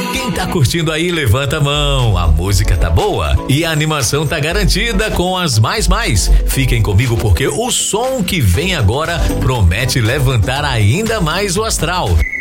Quem tá curtindo aí, levanta a mão. A música tá boa e a animação tá garantida com as mais. Fiquem comigo porque o som que vem agora promete levantar ainda mais o astral.